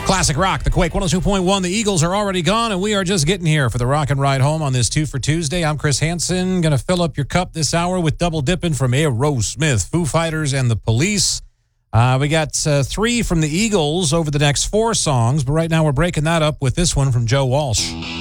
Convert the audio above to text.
Classic rock, the Quake 102.1. The Eagles are already gone, and we are just getting here for the Rock and Ride Home on this 2 for Tuesday. I'm Chris Hansen, going to fill up your cup this hour with double dipping from Aerosmith, Foo Fighters, and the Police. We got 3 from the Eagles over the next 4 songs, but right now we're breaking that up with this one from Joe Walsh.